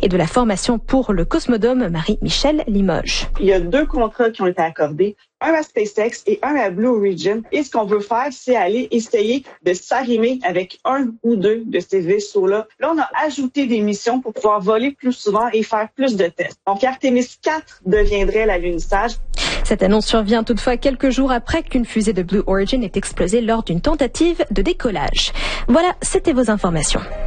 et de la formation pour le Cosmodome Marie-Michel Limoges. Il y a 2 contrats qui ont été accordés, un à SpaceX et un à Blue Origin. Et ce qu'on veut faire, c'est aller essayer de s'arrimer avec un ou 2 de ces vaisseaux-là. Là, on a ajouté des missions pour pouvoir voler plus souvent et faire plus de tests. Donc, Artemis 4 deviendrait l'alunissage. Cette annonce survient toutefois quelques jours après qu'une fusée de Blue Origin ait explosé lors d'une tentative de décollage. Voilà, c'était vos informations.